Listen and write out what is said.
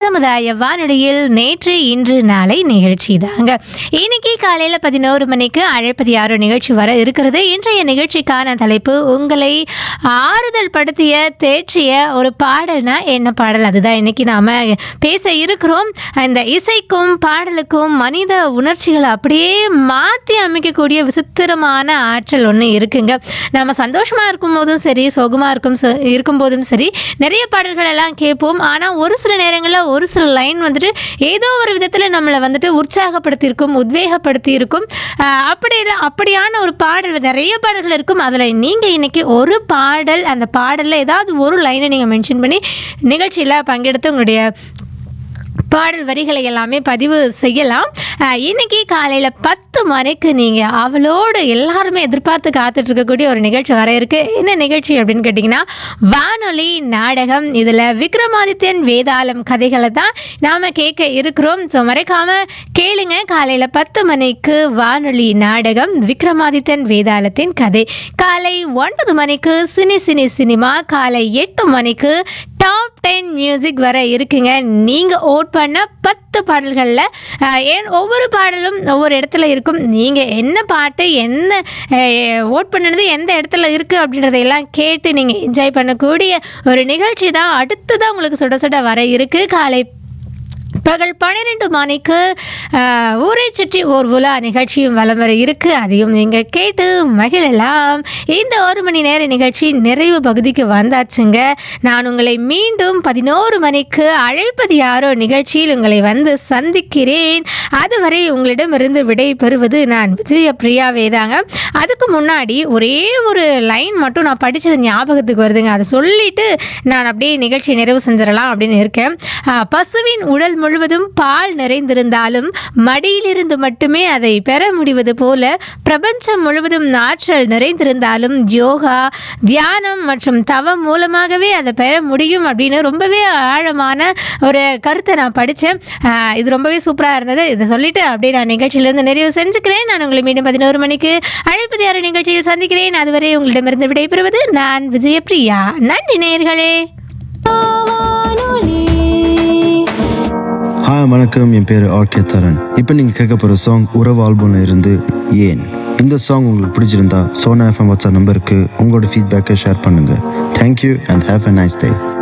சமுதாய வானொலியில் நேற்று இன்று நாளை நிகழ்ச்சி தாங்க. இன்னைக்கு காலையில் 11 மணிக்கு அழைப்பது யாரோ நிகழ்ச்சி வர இருக்கிறது. இன்றைய நிகழ்ச்சிக்கான தலைப்பு உங்களை ஆறுதல் படுத்திய தேற்றிய ஒரு பாடல்னா என்ன பாடல், அதுதான் இன்னைக்கு நாம் பேச இருக்கிறோம். இந்த இசைக்கும் பாடலுக்கும் மனித உணர்ச்சிகளை அப்படியே மாற்றி அமைக்கக்கூடிய விசித்திரமான ஆற்றல் ஒன்று இருக்குங்க. நம்ம சந்தோஷமாக இருக்கும் போதும் சரி, சோகமாக இருக்கும்போதும் சரி, நிறைய பாடல்கள் எல்லாம் கேட்போம். ஆனால் ஒரு சில நேரங்களில் ஒரு சில லைன் வந்துட்டு ஏதோ ஒரு விதத்தில் நம்மளை வந்துட்டு உற்சாகப்படுத்தியிருக்கும், உத்வேகப்படுத்தியிருக்கும். அப்படியான ஒரு பாடல், நிறைய பாடல்கள் இருக்கும். அதில் நீங்கள் இன்னைக்கு ஒரு பாடல், அந்த பாடலில் ஏதாவது ஒரு லைனை நீங்கள் மென்ஷன் பண்ணி நிகழ்ச்சியில் பங்கெடுத்து உங்களுடைய பாடல் வரிகளை எல்லாமே பதிவு செய்யலாம். இன்னைக்கு காலையில் 10 மணிக்கு நீங்கள் அவளோடு எல்லாருமே எதிர்பார்த்து காத்துட்டு இருக்கக்கூடிய ஒரு நிகழ்ச்சி வர இருக்கு. என்ன நிகழ்ச்சி அப்படின்னு கேட்டிங்கன்னா, வானொலி நாடகம். இதில் விக்ரமாதித்யன் வேதாளம் கதைகளை தான் நாம் கேட்க இருக்கிறோம். ஸோ மறைக்காமல் கேளுங்க. காலையில் 10 மணிக்கு வானொலி நாடகம் விக்ரமாதித்யன் வேதாளத்தின் கதை. காலை 9 மணிக்கு சினிமா. காலை 8 மணிக்கு டாப் 10 மியூசிக் வர இருக்குங்க. நீங்கள் ஓட் பண்ண 10 பாடல்களில் ஒவ்வொரு பாடலும் ஒவ்வொரு இடத்துல இருக்கும். நீங்கள் என்ன பாட்டு, என்ன ஓட் பண்ணது எந்த இடத்துல இருக்குது அப்படின்றதையெல்லாம் கேட்டு நீங்கள் என்ஜாய் பண்ணக்கூடிய ஒரு நிகழ்ச்சி தான் அடுத்ததான் உங்களுக்கு சுட வர இருக்குது. காலை பகல் 12 மணிக்கு ஊரை சுற்றி ஓர் உலா நிகழ்ச்சியும் வலம் வர இருக்குது. அதையும் நீங்கள் கேட்டு மகிழலாம். இந்த 1 மணி நேர நிகழ்ச்சி நிறைவு பகுதிக்கு வந்தாச்சுங்க. நான் உங்களை மீண்டும் 11 மணிக்கு அழைப்பது யாரோ நிகழ்ச்சியில் உங்களை வந்து சந்திக்கிறேன். அதுவரை உங்களிடமிருந்து விடை பெறுவது நான் விஜயபிரியாவே தாங்க. அதுக்கு முன்னாடி ஒரே ஒரு லைன் மட்டும் நான் படித்தது ஞாபகத்துக்கு வருதுங்க. அதை சொல்லிட்டு நான் அப்படியே நிகழ்ச்சி நிறைவு செஞ்சிடலாம் அப்படின்னு இருக்கேன். பசுவின் உடல் முழுவதும் பால் நிறைந்திருந்தாலும் மடியிலிருந்து மட்டுமே அதை பெற முடிவது போல பிரபஞ்சம் முழுவதும் ஆற்றல் நிறைந்திருந்தாலும் யோகா, தியானம் மற்றும் தவம் மூலமாகவே அதை பெற முடியும் அப்படின்னு ரொம்பவே ஆழமான ஒரு கருத்தை நான் படித்தேன். இது ரொம்பவே சூப்பராக இருந்தது. இதை சொல்லிட்டு அப்படியே நான் நிகழ்ச்சியிலிருந்து நிறைவு செஞ்சுக்கிறேன். நான் உங்களை மீண்டும் 11 மணிக்கு அழைப்பது யாரோ நிகழ்ச்சியில் சந்திக்கிறேன். அதுவரை உங்களிடமிருந்து விடைபெறுவது நான் விஜயபிரியா. நன்றி நேயர்களே. ஹாய் வணக்கம், என் பேர் ஆர்கே தரன். இப்போ நீங்கள் கேட்க போகிற சாங் உறவு ஆல்பம்ல இருந்து ஏன். இந்த சாங் உங்களுக்கு பிடிச்சிருந்தா சோனா எஃப்எம் வாட்ஸ்அப் நம்பருக்கு உங்களோட ஃபீட்பேக்கை ஷேர் பண்ணுங்கள். Thank you and have a nice day.